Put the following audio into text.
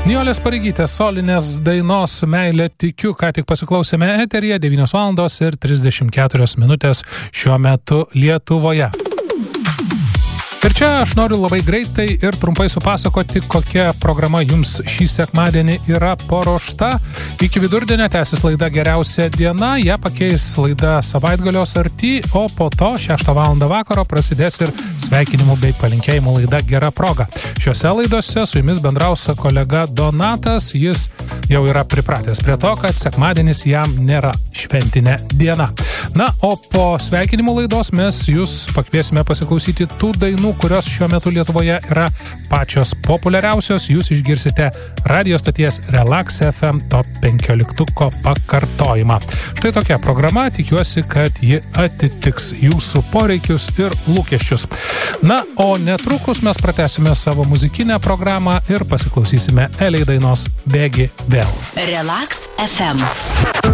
Nijolės Pareigytės solinės dainos Meilė tikiu, ką tik pasiklausėme eteryje, 9:34 šiuo metu Lietuvoje. Ir čia aš noriu labai greitai ir trumpai supasakoti, kokia programa jums šį sekmadienį yra paruošta. Iki vidurdienio tęsis laida Geriausia diena, ją pakeis laida Savaitgalio sarty, o po to 6 valandą vakaro prasidės ir sveikinimų bei palinkėjimų laida Gera proga. Šiuose laidose su jumis bendraus kolega Donatas, jis jau yra pripratęs prie to, kad sekmadienis jam nėra šventinė diena. Na, o po sveikinimų laidos mes jūs pakviesime pasiklausyti tų dainų, kurios šiuo metu Lietuvoje yra pačios populiariausios. Jūs išgirsite radio stoties Relax FM top 15 pakartojimą. Štai tokia programa, tikiuosi, kad ji atitiks jūsų poreikius ir lūkesčius. Na, o netrukus mes pratęsime savo muzikinę programą ir pasiklausysime Elei dainos Bėgi vėl. Relax FM.